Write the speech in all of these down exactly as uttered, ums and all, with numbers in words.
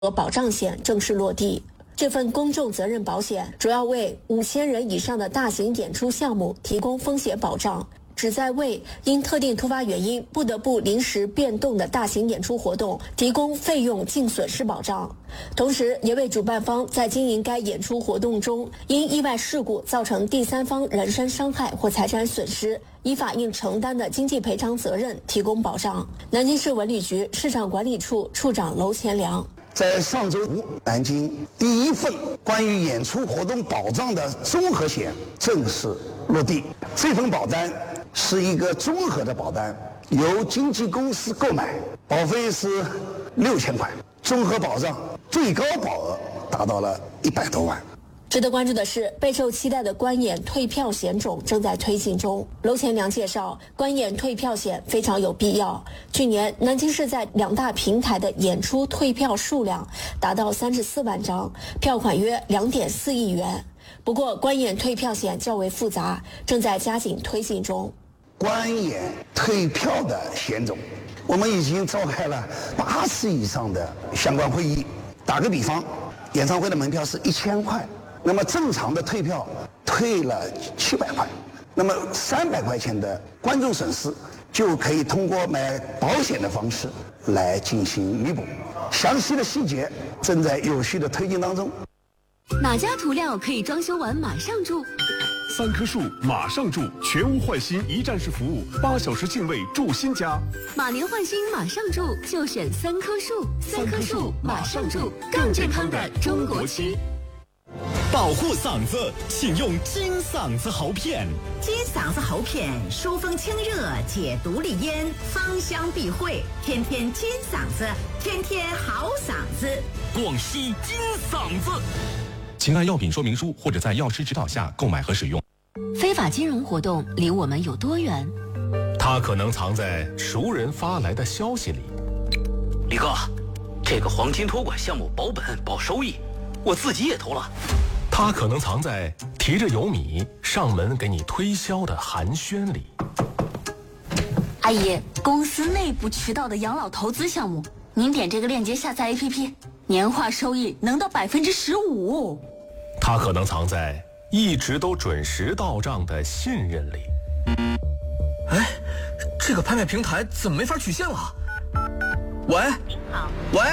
和保障险正式落地。这份公众责任保险主要为五千人以上的大型演出项目提供风险保障，旨在为因特定突发原因不得不临时变动的大型演出活动提供费用净损失保障，同时也为主办方在经营该演出活动中因意外事故造成第三方人身伤害或财产损失，依法应承担的经济赔偿责任提供保障。南京市文旅局市场管理处处长娄乾良。 在上周五，南京第一份关于演出活动保障的综合险正式落地。这份保单是一个综合的保单，由经纪公司购买，保费是六千块，综合保障最高保额达到了一百多万。 值得关注的是，备受期待的观演退票险种正在推进中。娄乾良介绍，观演退票险非常有必要。去年，南京市在两大平台的演出退票数量达到三十四万张，票款约两点四亿元。不过，观演退票险较为复杂，正在加紧推进中。 观演退票的险种，我们已经召开了八次以上的相关会议。打个比方，演唱会的门票是一千块。那么正常的退票退了七百块，那么三百块钱的观众损失就可以通过买保险的方式来进行弥补。详细的细节正在有序的推进当中。 哪家涂料可以装修完马上住？ 三棵树马上住，全屋换新一站式服务，八小时进位住新家。 马年换新马上住，就选三棵树。三棵树马上住，更健康的中国区。 保护嗓子，请用金嗓子喉片。 金嗓子喉片疏风清热，解毒利咽，芳香避秽，天天金嗓子，天天好嗓子。 广西金嗓子。 请按药品说明书或者在药师指导下购买和使用。 非法金融活动离我们有多远？ 它可能藏在熟人发来的消息里。 李哥，这个黄金托管项目保本保收益，我自己也投了。 它可能藏在提着油米上门给你推销的寒暄里。 阿姨，公司内部渠道的养老投资项目，您点这个链接下载 A P P， 年化收益能到百分之十五。 它可能藏在一直都准时到账的信任里。 哎，这个拍卖平台怎么没法取现了？喂， 您好， 喂，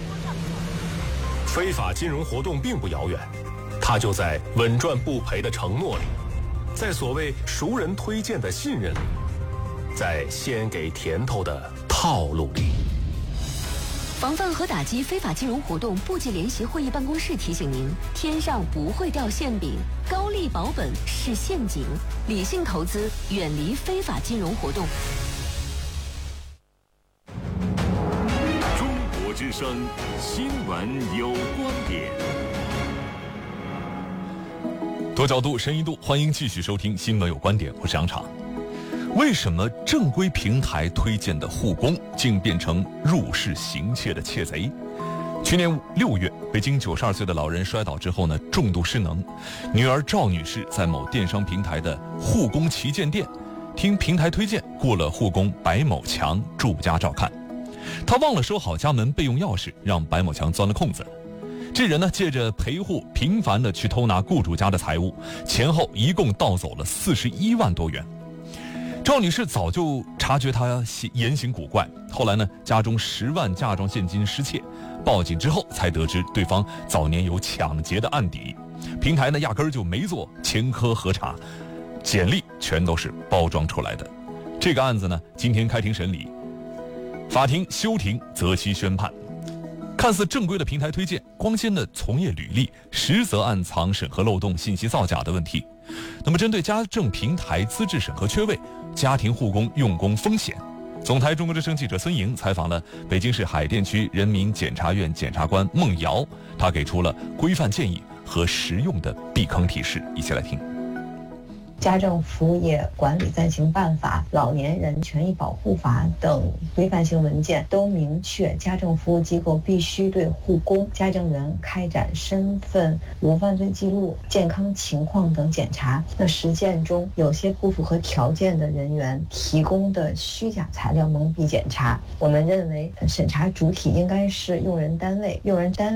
非法金融活动并不遥远。它就在稳赚不赔的承诺里，在所谓熟人推荐的信任里，在先给甜头的套路里。 防范和打击非法金融活动部级联席会议办公室提醒您：天上不会掉馅饼，高利保本是陷阱，理性投资，远离非法金融活动。 中国之声，新闻有观点。 多角度、深一度，欢迎继续收听《新闻有观点》，我是杨常。为什么正规平台推荐的护工竟变成入室行窃的窃贼？去年六月，北京九十二岁的老人摔倒之后呢，重度失能。女儿赵女士在某电商平台的护工旗舰店，听平台推荐雇了护工白某强住家照看。她忘了收好家门备用钥匙，让白某强钻了空子。这人呢，借着陪护频繁的去偷拿雇主家的财物，前后一共盗走了四十一万多元。赵女士早就察觉他言行古怪，后来呢，家中十万嫁妆现金失窃，报警之后才得知对方早年有抢劫的案底，平台呢压根儿就没做前科核查，简历全都是包装出来的。这个案子呢，今天开庭审理，法庭休庭择期宣判。看似正规的平台推荐，光鲜的从业履历，实则暗藏审核漏洞、信息造假的问题。那么，针对家政平台资质审核缺位、家庭护工用工风险，总台中国之声记者孙莹采访了北京市海淀区人民检察院检察官孟瑶，他给出了规范建议和实用的避坑提示，一起来听。 家政服务业管理暂行办法、老年人权益保护法等规范性文件都明确，家政服务机构必须对护工、家政员开展身份、无犯罪记录、健康情况等检查。那实践中，有些不符合条件的人员提供的虚假材料蒙蔽检查。我们认为，审查主体应该是用人单位，用人单位